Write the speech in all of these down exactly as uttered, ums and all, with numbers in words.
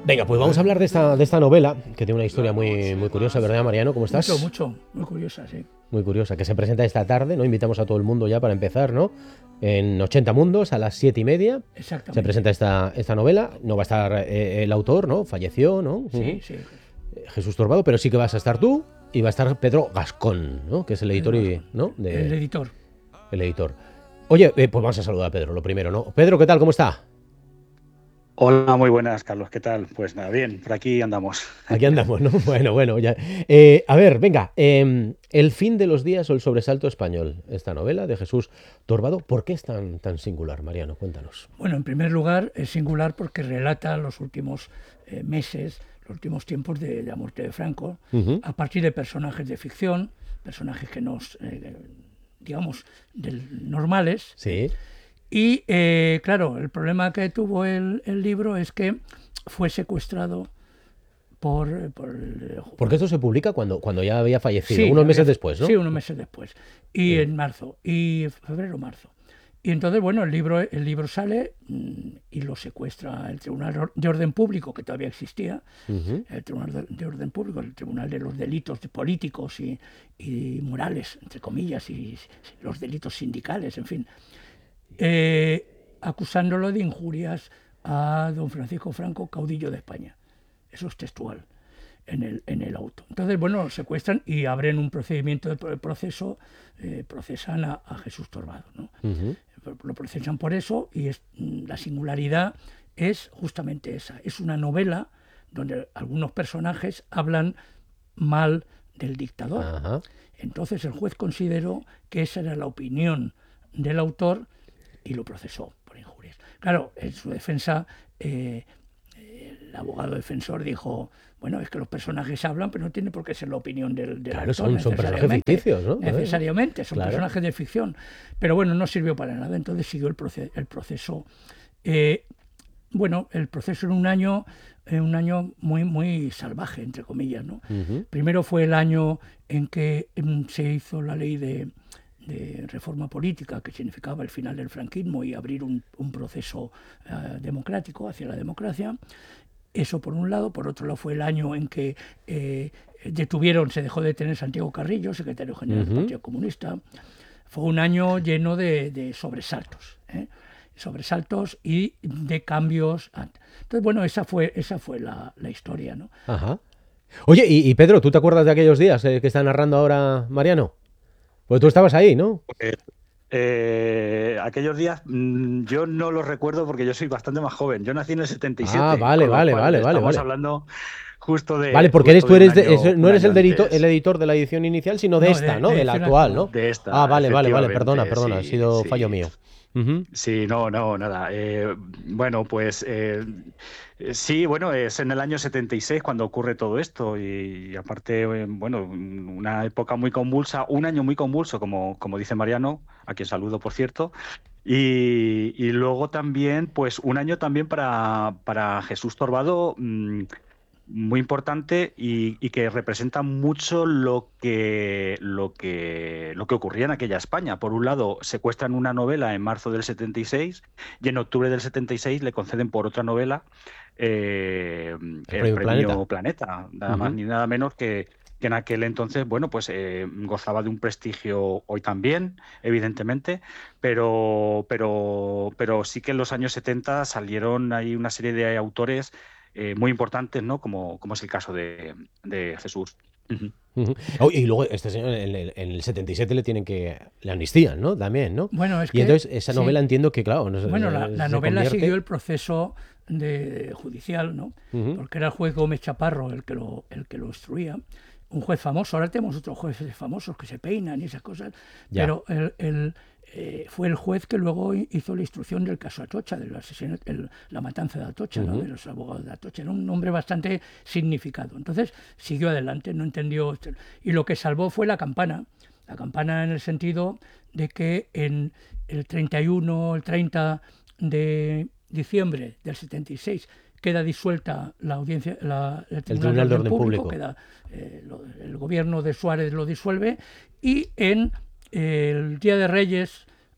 Venga, pues vamos a hablar de esta, de esta novela, que tiene una historia muy, muy curiosa, ¿verdad, Mariano? ¿Cómo estás? Mucho, mucho, muy curiosa, sí. Muy curiosa, que se presenta esta tarde, ¿no? Invitamos a todo el mundo ya para empezar, ¿no? En ochenta Mundos, a las siete y media, se Exactamente. presenta esta, esta novela. No va a estar eh, el autor, ¿no? Falleció, ¿no? Sí, Ujú. sí. Jesús Torbado, pero sí que vas a estar tú y va a estar Pedro Gascón, ¿no? Que es el editor, Pedro y, Gascón, ¿no? el De, editor. el editor. Oye, eh, pues vamos a saludar a Pedro, lo primero, ¿no? Pedro, ¿qué tal? ¿Cómo está? Hola, muy buenas, Carlos. ¿Qué tal? Pues nada, bien, por aquí andamos. Aquí andamos, ¿no? Bueno, bueno, ya. Eh, a ver, venga, eh, El fin de los días o el sobresalto español, esta novela de Jesús Torbado, ¿por qué es tan, tan singular, Mariano? Cuéntanos. Bueno, en primer lugar, es singular porque relata los últimos eh, meses, los últimos tiempos de, de la muerte de Franco, Ujú. a partir de personajes de ficción, personajes que nos, eh, digamos, del- normales. Sí. Y, eh, claro, el problema que tuvo el, el libro es que fue secuestrado por, por el, Porque esto se publica cuando, cuando ya había fallecido, Sí, unos había- meses después, ¿no? Sí, unos meses después. Y Sí. en marzo, y febrero-marzo. Y entonces, bueno, el libro, el libro sale mm, y lo secuestra el Tribunal de Orden Público, que todavía existía, Ujú. el Tribunal de de Orden Público, el Tribunal de los Delitos Políticos y, y Morales, entre comillas, y los delitos sindicales, en fin, eh, acusándolo de injurias a don Francisco Franco, caudillo de España. Eso es textual en el, en el auto. Entonces, bueno, lo secuestran y abren un procedimiento de pro- proceso, eh, procesan a, a Jesús Torbado, ¿no? Ujú. Lo procesan por eso y es, mm, la singularidad es justamente esa. Es una novela donde algunos personajes hablan mal del dictador. Ajá. Entonces el juez consideró que esa era la opinión del autor y lo procesó por injurias. Claro, en su defensa, eh, el abogado defensor dijo, bueno, es que los personajes hablan, pero no tiene por qué ser la opinión del, del Claro, autor son, son personajes necesariamente. ficticios, ¿no? Necesariamente, son Claro. personajes de ficción. Pero bueno, no sirvió para nada, entonces siguió el, proce- el proceso. Eh, bueno, el proceso en un año, en un año muy, muy salvaje, entre comillas, ¿no? Ujú. Primero fue el año en que mm, se hizo la ley de, de reforma política, que significaba el final del franquismo y abrir un, un proceso eh, democrático hacia la democracia. Eso por un lado. Por otro lado fue el año en que eh, detuvieron, se dejó de detener Santiago Carrillo, secretario general del Ujú. Partido Comunista. Fue un año lleno de, de sobresaltos, ¿eh? sobresaltos y de cambios. Entonces, bueno, esa fue, esa fue la, la historia, ¿no? Ajá. Oye, y, y Pedro, ¿tú te acuerdas de aquellos días eh, que está narrando ahora Mariano? Pues tú estabas ahí, ¿no? Pues, eh, aquellos días mm, yo no los recuerdo porque yo soy bastante más joven. Yo nací en el Ah, setenta y siete, vale, con lo vale, cual vale, vale, estamos vale. hablando justo Vale, de, porque eres, justo tú de un eres de- año, es- no un eres año el editor, el antes. editor de la edición inicial, sino de No, esta, de, ¿no? de De la edición actual, ¿no? actual. De Ah, esta, vale, vale, vale, perdona, efectivamente, perdona, ha sí, sido fallo sí. mío. Ujú. Sí, no, no, nada. Eh, bueno, pues eh, eh, sí, bueno, es en el año setenta y seis cuando ocurre todo esto y, y aparte, eh, bueno, una época muy convulsa, un año muy convulso, como, como dice Mariano, a quien saludo, por cierto, y, y luego también, pues un año también para, para Jesús Torbado, mm, muy importante y, y que representa mucho lo que, lo que, lo que ocurría en aquella España. Por un lado, secuestran una novela en marzo del setenta y seis y en octubre del setenta y seis le conceden por otra novela eh, El el premio Planeta. premio Planeta, nada más Ujú. ni nada menos que, que en aquel entonces, bueno, pues eh, gozaba de un prestigio hoy también, evidentemente, pero, pero, pero sí que en los años setenta salieron ahí una serie de autores eh, muy importantes, ¿no? Como, como es el caso de, de Jesús. Ujú. Ujú. Oh, y luego este señor en el, en el setenta y siete le tienen que... le amnistían, ¿no? También, ¿no? Bueno, es Y que entonces esa sí. novela entiendo que, claro, no, Bueno, la, se, la se novela siguió convierte... el proceso de, judicial, ¿no? Ujú. Porque era el juez Gómez Chaparro el que lo, el que lo instruía. Un juez famoso. Ahora tenemos otros jueces famosos que se peinan y esas cosas. Ya. Pero el, el, eh, fue el juez que luego hizo la instrucción del caso Atocha, del asesinato, el- la matanza de Atocha, ¿no? Ujú. De los abogados de Atocha. Era un hombre bastante significado. Entonces siguió adelante, no entendió. Y lo que salvó fue la campana. La campana en el sentido de que en el treinta y uno, el treinta de diciembre del setenta y seis queda disuelta la audiencia, la, el, El Tribunal, Tribunal de Orden Público, Público. queda, eh, lo- el gobierno de Suárez lo disuelve y en eh, el Día de Reyes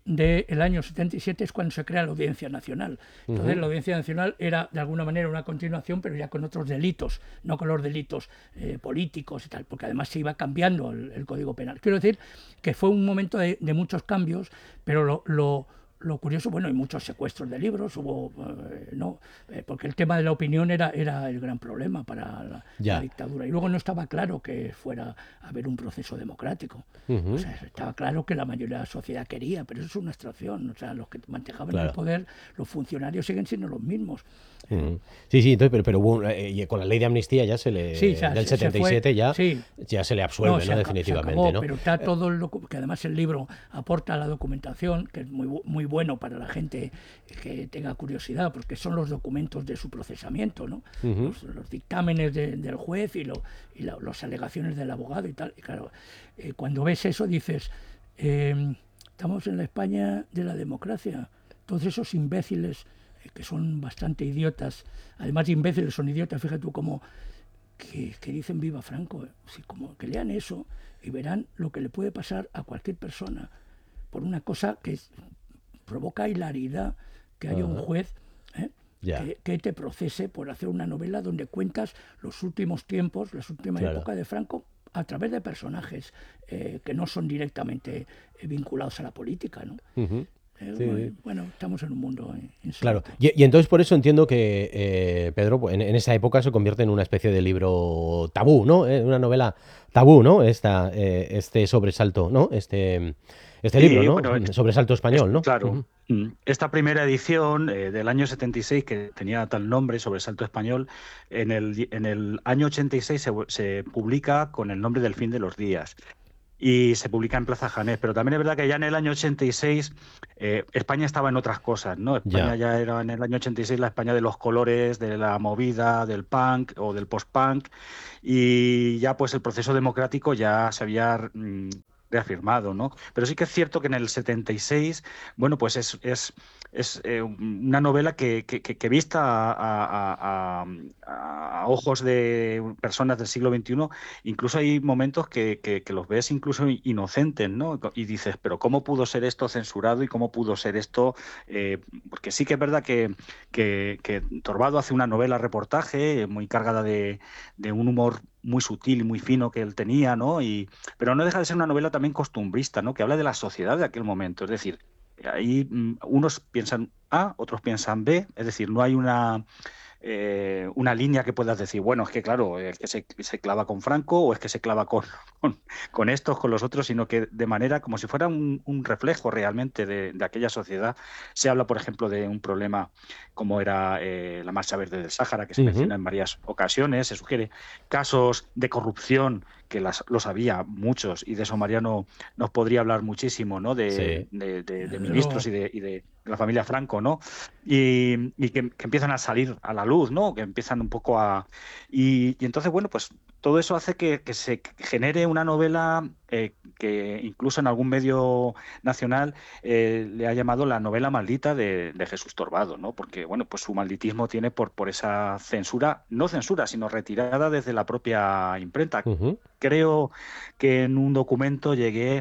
del año setenta y siete es cuando se crea la Audiencia Nacional. Entonces Ujú. la Audiencia Nacional era de alguna manera una continuación, pero ya con otros delitos, no con los delitos eh, políticos y tal, porque además se iba cambiando el, el Código Penal. Quiero decir que fue un momento de, de muchos cambios, pero lo, lo Lo curioso, bueno, hay muchos secuestros de libros, hubo, eh, no, eh, porque el tema de la opinión era, era el gran problema para la, Ya. la dictadura. Y luego no estaba claro que fuera a haber un proceso democrático. Ujú. O sea, estaba claro que la mayoría de la sociedad quería, pero eso es una abstracción. O sea, los que manejaban Claro. el poder, los funcionarios siguen siendo los mismos. Ujú. Sí, sí, entonces, pero, pero hubo un- eh, y con la ley de amnistía ya se le. Sí, o sea, del se- se setenta y fue- siete ya, sí. ya se le absuelve, se ¿no? aca- se Definitivamente, acabó, ¿no? pero está todo el docu- que además el libro aporta la documentación, que es muy, bu- muy bueno para la gente que tenga curiosidad, porque son los documentos de su procesamiento, ¿no? Ujú. los, los dictámenes de- del juez y, lo, y la- las alegaciones del abogado y tal. Y claro, eh, cuando ves eso dices, eh, estamos en la España de la democracia. Todos esos imbéciles eh, que son bastante idiotas, además de imbéciles son idiotas, fíjate tú cómo que, que dicen viva Franco, eh. Sí, como que lean eso y verán lo que le puede pasar a cualquier persona por una cosa que es- provoca hilaridad, que haya un Ajá. juez ¿eh? Ya. que, que te procese por hacer una novela donde cuentas los últimos tiempos, las últimas Claro. épocas de Franco a través de personajes eh, que no son directamente eh, vinculados a la política, ¿no? Ujú. Eh, Sí, bueno, sí. bueno, estamos en un mundo eh, Claro, insólito. y, y entonces por eso entiendo que eh, Pedro, pues, en, en esa época se convierte en una especie de libro tabú, ¿no? Eh, una novela tabú, ¿no? Esta, eh, este sobresalto, ¿no? Este, este libro, Sí, ¿no? bueno, es- Sobresalto es- español, ¿no? claro. Ujú. Mm. Esta primera edición eh, del año setenta y seis, que tenía tal nombre, Sobresalto Español, en el, di- en el año ochenta y seis se, vu- se publica con el nombre del fin de los días. Y se publica en Plaza Janés, pero también es verdad que ya en el año ochenta y seis eh, España estaba en otras cosas, ¿no? España Ya. ya era en el año ochenta y seis la España de los colores, de la movida, del punk o del post-punk, y ya pues el proceso democrático ya se había mm, reafirmado, ¿no? Pero sí que es cierto que en el setenta y seis, bueno, pues es, es, es eh, una novela que, que, que- que vista a, a- a- a- a ojos de personas del siglo veintiuno. Incluso hay momentos que, que- que los ves incluso inocentes, ¿no? Y dices, pero ¿cómo pudo ser esto censurado y cómo pudo ser esto? eh, porque sí que es verdad que, que, que Torvado hace una novela reportaje eh, muy cargada de, de un humor muy sutil y muy fino que él tenía, ¿no? Y, pero no deja de ser una novela también costumbrista, ¿no? Que habla de la sociedad de aquel momento. Es decir, ahí mm, unos piensan A, otros piensan B, es decir, no hay una eh, una línea que puedas decir, bueno, es que claro, es que se, se clava con Franco o es que se clava con, con, con estos, con los otros, sino que de manera como si fuera un, un reflejo realmente de, de aquella sociedad. Se habla, por ejemplo, de un problema como era eh, la Marcha Verde del Sáhara, que se Ujú. menciona en varias ocasiones, se sugiere casos de corrupción, que las, los había muchos, y de eso Mariano nos podría hablar muchísimo, ¿no? De, Sí. de, de, de Desde ministros luego. y de, y de la familia Franco, ¿no? Y, y que, que empiezan a salir a la luz, ¿no? Que empiezan un poco a... Y, y entonces, bueno, pues todo eso hace que, que se genere una novela eh, que incluso en algún medio nacional eh, le ha llamado la novela maldita de, de Jesús Torbado, ¿no? Porque, bueno, pues su malditismo tiene por, por esa censura, no censura, sino retirada desde la propia imprenta. Ujú. Creo que en un documento llegué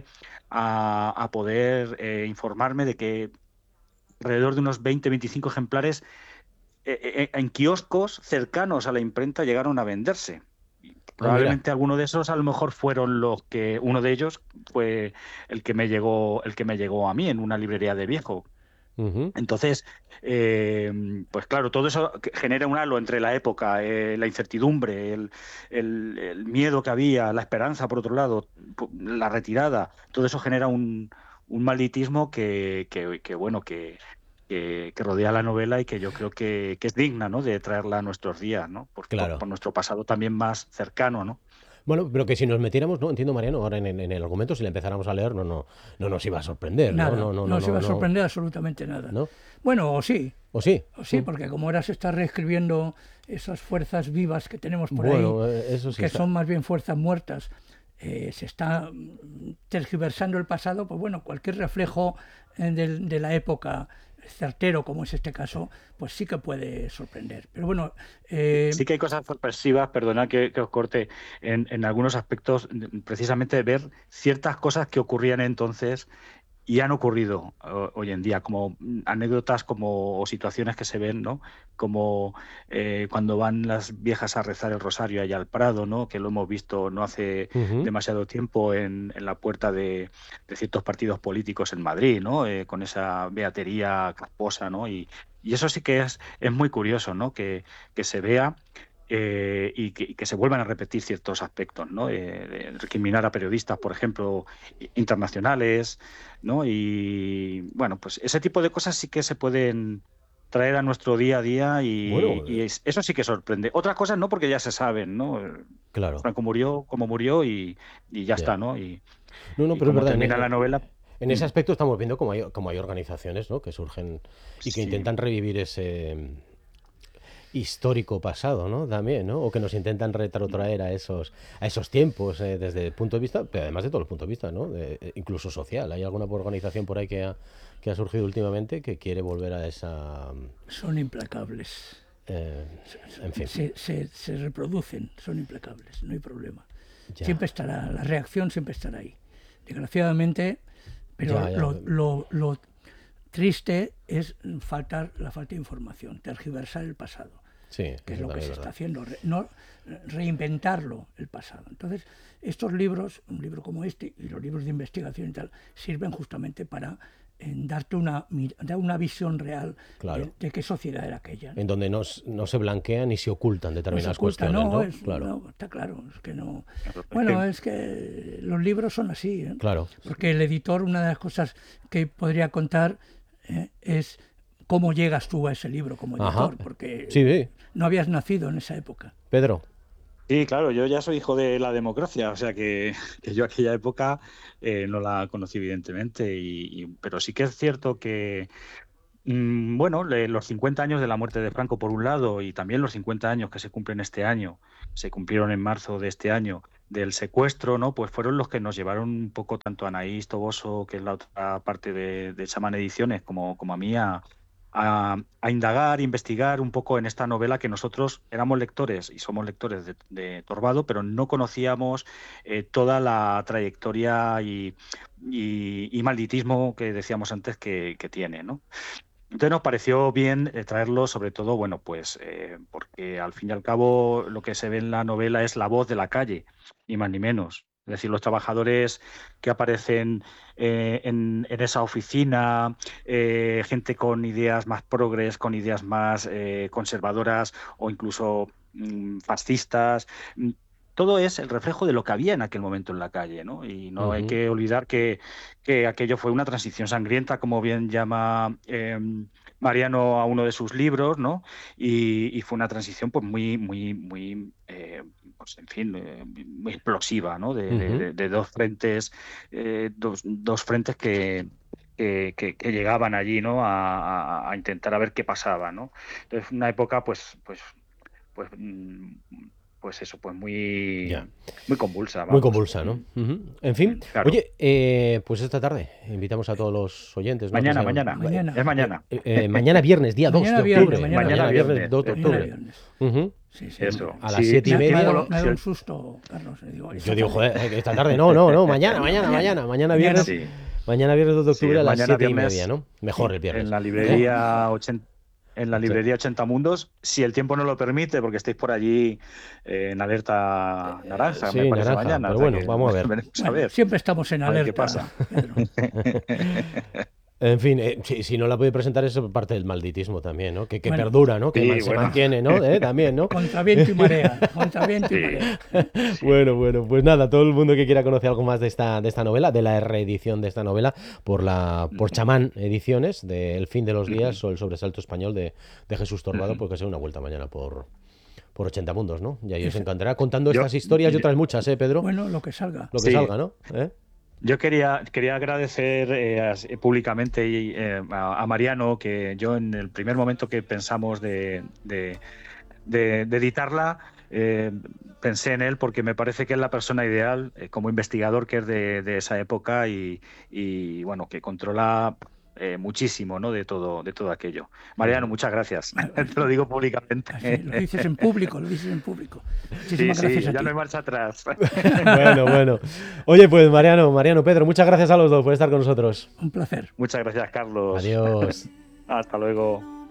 a, a poder eh, informarme de que alrededor de unos veinte veinticinco ejemplares eh, eh, en kioscos cercanos a la imprenta llegaron a venderse. Y Ah, mira. probablemente alguno de esos a lo mejor fueron los que, uno de ellos fue el que me llegó, el que me llegó a mí en una librería de viejo. Ujú. Entonces, eh, pues claro, todo eso que- genera un halo entre la época, eh, la incertidumbre, el, el- el miedo que había, la esperanza, por otro lado, pu- la retirada, todo eso genera un, un malditismo que, que- que, bueno, que, que, que rodea la novela y que yo creo que, que es digna, ¿no? De traerla a nuestros días, ¿no? Por, por- Claro. por nuestro pasado también más cercano, ¿no? Bueno, pero que si nos metiéramos, no entiendo, Mariano, ahora en, en- en el argumento, si le empezáramos a leer, no, no, no nos iba a sorprender, ¿no? Nada, No, no, no no, se va no, a no. sorprender absolutamente nada. ¿No? Bueno, o sí, ¿O sí? o sí, Mm. porque como ahora se está reescribiendo esas fuerzas vivas que tenemos por Bueno, ahí, eh, eso sí que está. son más bien fuerzas muertas, eh, se está mm, tergiversando el pasado, pues bueno, cualquier reflejo eh, del- de, la época certero, como es este caso, pues sí que puede sorprender. Pero bueno, eh, Sí que hay cosas sorpresivas, perdona que, que os corte, en, en algunos aspectos, mm, precisamente ver ciertas cosas que ocurrían entonces y han ocurrido o, hoy en día, como anécdotas como, o situaciones que se ven, ¿no? Como eh, cuando van las viejas a rezar el rosario allá al Prado, ¿no? Que lo hemos visto no hace Ujú. demasiado tiempo en, en la puerta de, de ciertos partidos políticos en Madrid, ¿no? Eh, con esa beatería casposa, ¿no? Y, y eso sí que es, es muy curioso, ¿no? Que, que se vea eh, y, que, y que se vuelvan a repetir ciertos aspectos, ¿no? Eh, de recriminar a periodistas, por ejemplo, i- internacionales, ¿no? Y bueno, pues ese tipo de cosas sí que se pueden traer a nuestro día a día y, Bueno, y eh, es- eso sí que sorprende. Otras cosas no, porque ya se saben, ¿no? Eh, claro, Franco murió como murió y, y ya ya. está, ¿no? Y, No, no, y pero es como verdad, en, termina la e- novela, en ese mm, aspecto estamos viendo cómo hay, cómo hay organizaciones, ¿no? Que surgen y que sí. intentan revivir ese histórico pasado, ¿no? También, ¿no? O que nos intentan retrotraer a esos, a esos tiempos eh, desde el punto de vista, pero además de todos los puntos de vista, ¿no? De- eh, incluso social. ¿Hay alguna organización por ahí que ha, que ha surgido últimamente que quiere volver a esa... Son implacables. eh, en fin, Se, se, se reproducen, son implacables, no hay problema. ya, Siempre estará, la reacción siempre estará ahí. Desgraciadamente, pero ya, ya. lo, lo, lo triste es faltar, la falta de información, tergiversar el pasado, Sí, que es eso lo que también se es está verdad. haciendo, re- no reinventarlo el pasado. Entonces, estos libros, un libro como este y los libros de investigación y tal, sirven justamente para eh, darte una, mir- dar una visión real Claro. de, de qué sociedad era aquella, ¿no? En donde no, s- no se blanquean ni se ocultan No se determinadas oculta, cuestiones, no, ¿no? es, Claro, no, está claro, es que no. Claro, es Bueno, que es que los libros son así, ¿eh? claro. Porque el editor, una de las cosas que podría contar eh, es cómo llegas tú a ese libro como Ajá. editor, porque Sí, sí. no habías nacido en esa época. Pedro. Sí, claro, yo ya soy hijo de la democracia, o sea que, que yo aquella época eh, no la conocí evidentemente, y, y- pero sí que es cierto que, mm, bueno, le- los cincuenta años de la muerte de Franco por un lado y también los cincuenta años que se cumplen este año, se cumplieron en marzo de este año, del secuestro, ¿no? Pues fueron los que nos llevaron un poco tanto a Anaís Toboso, que es la otra parte de, de Chamán Ediciones, como, como a mí, a, a- a indagar, investigar un poco en esta novela que nosotros éramos lectores y somos lectores de, de Torvado, pero no conocíamos eh, toda la trayectoria y, y- y malditismo que decíamos antes que, que tiene, ¿no? Entonces nos pareció bien eh, traerlo, sobre todo, bueno, pues eh, porque al fin y al cabo lo que se ve en la novela es la voz de la calle, ni más ni menos. Es decir, los trabajadores que aparecen eh, en, en esa oficina, eh, gente con ideas más progres, con ideas más eh, conservadoras o incluso mm, fascistas. mm, Todo es el reflejo de lo que había en aquel momento en la calle, ¿no? Y no hay Ujú. que olvidar que que aquello fue una transición sangrienta, como bien llama eh, Mariano a uno de sus libros, ¿no? Y, y fue una transición pues muy, muy, muy, eh, pues en fin, eh, muy explosiva, ¿no? De, de- Ujú. de- de dos frentes, eh, dos, dos frentes que, que, que- que llegaban allí, ¿no? A, a- a intentar a ver qué pasaba, ¿no? Entonces, una época, pues, pues, pues, mm, pues eso, pues Ya. muy, muy convulsa, Muy vamos. convulsa, ¿no? Mm, Ujú. En fin, mm, Claro. oye, eh, pues esta tarde invitamos a todos los oyentes, ¿no? A que Mañana, sean... mañana. eh, Mañana, Es eh, mañana. eh, mañana viernes, día dos mañana de viernes, octubre. mañana Mañana Mañana viernes, viernes viernes. dos de Eso mañana octubre. es. viernes. Ujú. Sí, sí, Eso. mañana. A las Si, siete y si Me, el me ha media. tiempo dado, lo- me ha si dado un el- susto, Carlos. le Digo, esta Yo digo, tarde. joder, eh, esta tarde no, no, no, mañana, mañana, mañana, mañana Mañana. viernes, sí, mañana viernes dos de sí, octubre es a las mañana siete y media, viernes ¿no? Mejor Sí. el en viernes. la ¿Eh? Mejor, mejor. librería ochenta, en la Sí. librería ochenta Mundos, si el tiempo no lo permite, porque estéis por allí eh, en alerta Eh, naranja, me sí, parece naranja, mañana, o pero sea bueno, que vamos a ver. veremos a Bueno, ver, siempre estamos en a ver qué alerta, pasa. Pedro. En fin, eh, si, si no la puede presentar es parte del malditismo también, ¿no? Que, que Bueno, perdura, ¿no? Que Sí, man- se bueno, mantiene, ¿no? ¿Eh? También, ¿no? contra viento y marea, contra viento y sí, marea. sí. Bueno, bueno, pues nada, todo el mundo que quiera conocer algo más de esta, de esta novela, de la reedición de esta novela, por la por Ujú, Chamán Ediciones, de El fin de los ujú, días o El sobresalto español de, de Jesús Torbado, ujú. porque sea una vuelta mañana por, por ochenta mundos, ¿no? Y ahí os Ese- encantará contando Yo, estas historias y yo- otras muchas, ¿eh, Pedro? Bueno, lo que salga. Lo que sí, salga, ¿no? ¿Eh? yo quería, quería agradecer eh, as- eh, públicamente y, eh, a, a Mariano, que yo en el primer momento que pensamos de, de- de, de editarla, eh, pensé en él porque me parece que es la persona ideal eh, como investigador que es de, de esa época y, y, bueno, que controla eh, muchísimo, ¿no? de todo, de todo aquello. Mariano, muchas gracias. Te lo digo públicamente. Así, lo dices en público, lo dices en público. Muchísimas sí, gracias sí, a ya ti. no hay marcha atrás. Bueno, bueno. Oye, pues Mariano, Mariano, Pedro, muchas gracias a los dos por estar con nosotros. Un placer. Muchas gracias, Carlos. Adiós. Hasta luego.